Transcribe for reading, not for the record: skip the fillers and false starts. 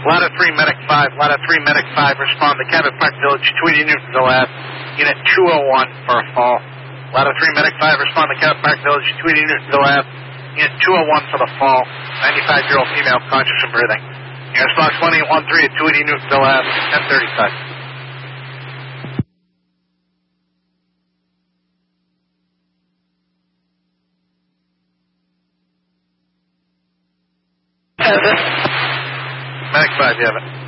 Ladder 3, Medic 5. Ladder 3, Medic 5. Respond to Cabot Park Village, Tweedy Newton to lab. Unit 201 for a fall. Ladder 3, Medic 5. Respond to Cabot Park Village, Tweedy Newton to lab. Unit 201 for the fall. 95-year-old female, conscious and breathing. Unit Fox 1813 at Tweedy Newton to lab. 1035. Medic 5, you have it.